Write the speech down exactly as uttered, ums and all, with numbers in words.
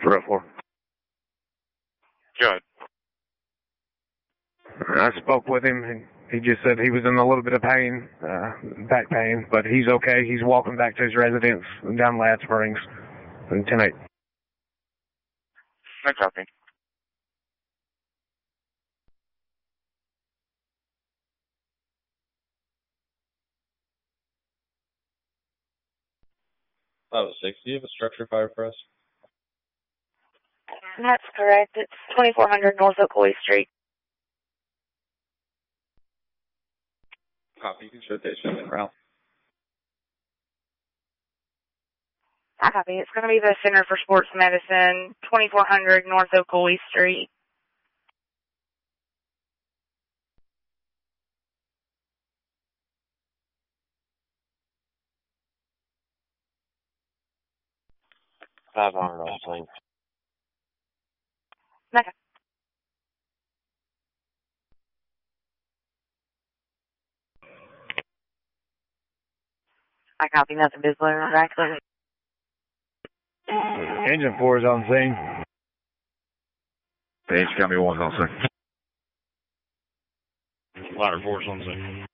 three oh four. Good. I spoke with him, and he just said he was in a little bit of pain, uh, back pain, but he's okay. He's walking back to his residence down Ladd Springs in ten eight. No copy. five oh six, do you have a structure fire for us? That's correct. It's twenty-four hundred North Oakleigh Street. Copy. You can show station and route. I copy. It's going to be the Center for Sports Medicine, twenty-four hundred North Oakleigh Street. five hundred, please. Okay. I copy. Nothing visible. Exactly. Engine four is on scene. Page, County one's on scene. Ladder four is on scene.